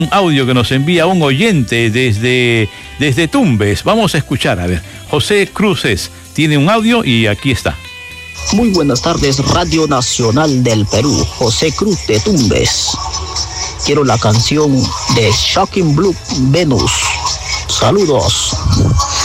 Un audio que nos envía un oyente desde Tumbes. Vamos a escuchar, a ver. José Cruces tiene un audio y aquí está. Muy buenas tardes, Radio Nacional del Perú. José Cruz de Tumbes. Quiero la canción de Shocking Blue, Venus. Saludos.